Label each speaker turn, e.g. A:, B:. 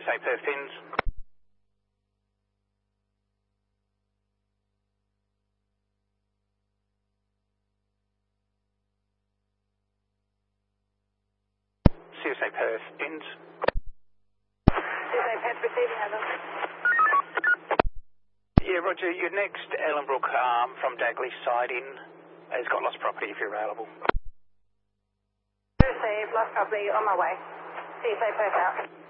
A: CSA Perth Inns. CSA Perth Inns.
B: CSA Perth receiving, over.
A: Yeah, Roger, your next Ellenbrook from Dagley side in has got lost property if you're available.
B: Received, lost property, on my way. CSA Perth out.